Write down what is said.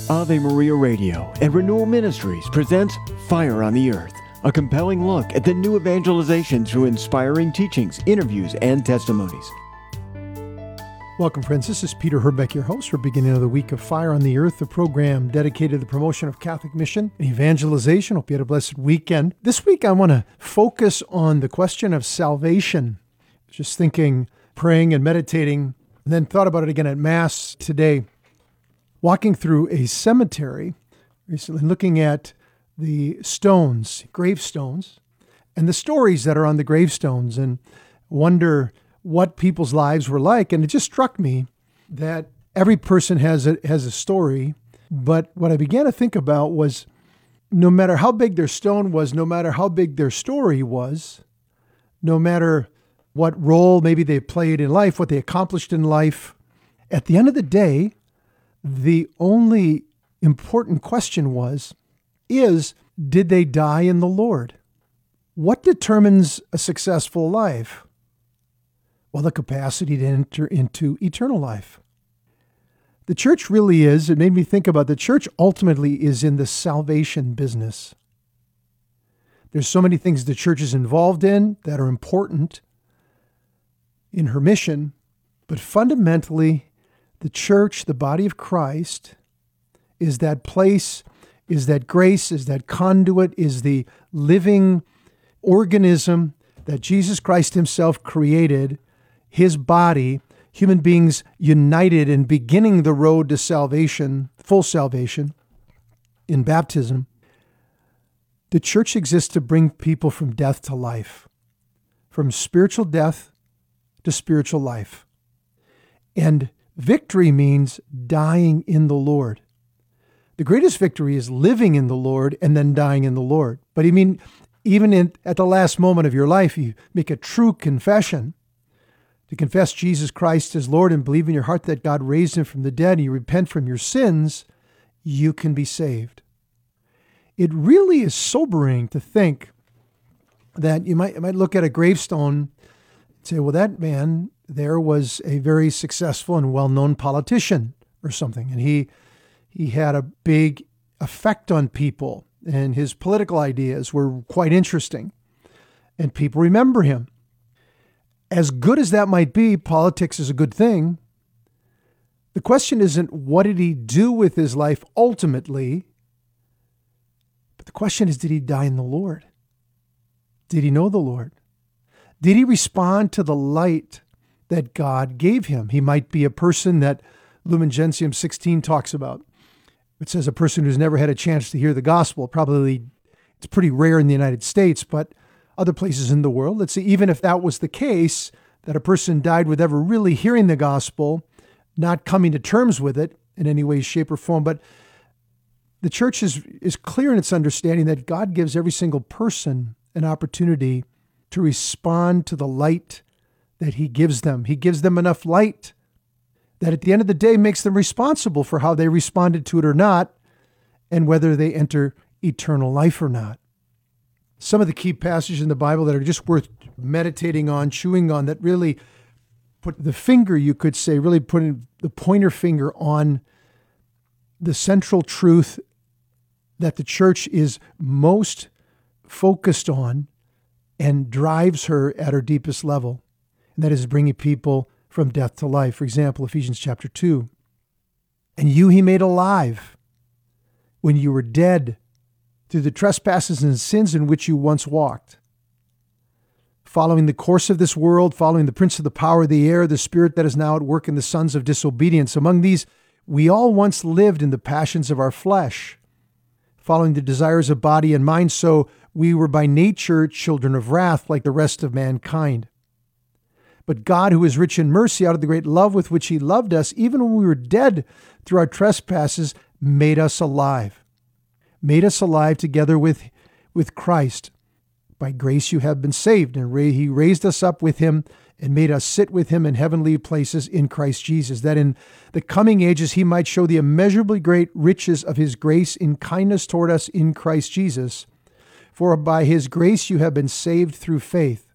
Ave Maria Radio and Renewal Ministries presents Fire on the Earth, a compelling look at the new evangelization through inspiring teachings, interviews, and testimonies. Welcome, friends. This is Peter Herbeck, your host for beginning of the week of Fire on the Earth, a program dedicated to the promotion of Catholic mission and evangelization. Hope you had a blessed weekend. This week, I want to focus on the question of salvation. Just thinking, praying, and meditating, and then thought about it again at Mass today. Walking through a cemetery recently, looking at the stones, gravestones, and the stories that are on the gravestones, and wonder what people's lives were like. And it just struck me that every person has a story, but what I began to think about was no matter how big their stone was, no matter how big their story was, no matter what role maybe they played in life, what they accomplished in life, at the end of the day, the only important question did they die in the Lord? What determines a successful life? Well, the capacity to enter into eternal life. The church really is, it made me think about the church ultimately is in the salvation business. There's so many things the church is involved in that are important in her mission, but fundamentally, the church, the body of Christ, is that place, is that grace, is that conduit, is the living organism that Jesus Christ himself created, his body, human beings united and beginning the road to salvation, full salvation, in baptism. The church exists to bring people from death to life, from spiritual death to spiritual life. And victory means dying in the Lord. The greatest victory is living in the Lord and then dying in the Lord. But even at the last moment of your life, you make a true confession to confess Jesus Christ as Lord and believe in your heart that God raised him from the dead and you repent from your sins, you can be saved. It really is sobering to think that you might look at a gravestone and say, well, that man there was a very successful and well-known politician or something, and he had a big effect on people, and his political ideas were quite interesting, and people remember him. As good as that might be, politics is a good thing. The question isn't what did he do with his life ultimately, but the question is, did he die in the Lord? Did he know the Lord? Did he respond to the light that God gave him? He might be a person that Lumen Gentium 16 talks about. It says a person who's never had a chance to hear the gospel. Probably it's pretty rare in the United States, but other places in the world, let's say even if that was the case, that a person died with ever really hearing the gospel, not coming to terms with it in any way, shape, or form. But the church is clear in its understanding that God gives every single person an opportunity to respond to the light that he gives them. He gives them enough light that at the end of the day makes them responsible for how they responded to it or not, and whether they enter eternal life or not. Some of the key passages in the Bible that are just worth meditating on, chewing on, that really put the finger, you could say, really putting the pointer finger on the central truth that the church is most focused on and drives her at her deepest level. And that is bringing people from death to life. For example, Ephesians chapter 2. And you he made alive when you were dead through the trespasses and sins in which you once walked, following the course of this world, following the prince of the power of the air, the spirit that is now at work in the sons of disobedience. Among these, we all once lived in the passions of our flesh, following the desires of body and mind, so we were by nature children of wrath like the rest of mankind. But God, who is rich in mercy, out of the great love with which he loved us, even when we were dead through our trespasses, made us alive. Made us alive together with Christ. By grace you have been saved, and he raised us up with him and made us sit with him in heavenly places in Christ Jesus, that in the coming ages he might show the immeasurably great riches of his grace in kindness toward us in Christ Jesus. For by his grace you have been saved through faith.